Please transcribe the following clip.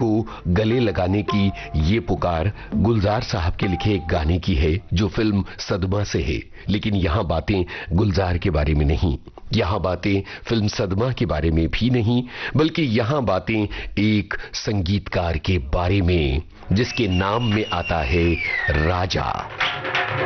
को गले लगाने की ये पुकार गुलजार साहब के लिखे एक गाने की है जो फिल्म सदमा से है। लेकिन यहां बातें गुलजार के बारे में नहीं, यहां बातें फिल्म सदमा के बारे में भी नहीं, बल्कि यहां बातें एक संगीतकार के बारे में जिसके नाम में आता है राजा।